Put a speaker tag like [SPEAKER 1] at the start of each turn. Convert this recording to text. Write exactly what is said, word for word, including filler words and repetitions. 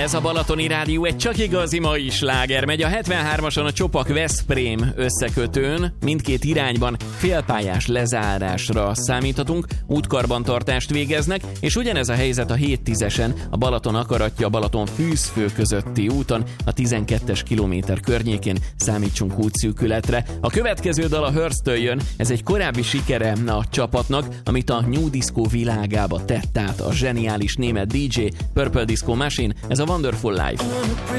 [SPEAKER 1] Ez a Balatoni Rádió egy csak igazi mai sláger. Megy a hetvenhármason a Csopak-Veszprém összekötőn. Mindkét irányban félpályás lezárásra számíthatunk, útkarbantartást végeznek, és ugyanez a helyzet a hét tízesen a Balaton Akaratja, Balaton Fűzfő közötti úton, a tizenkettes kilométer környékén számítsunk útszűkületre. A következő dal a Hearst-től jön, ez egy korábbi sikere a csapatnak, amit a New Disco világába tett át a zseniális német dé dzsé Purple Disco Machine, ez a Wonderful Life.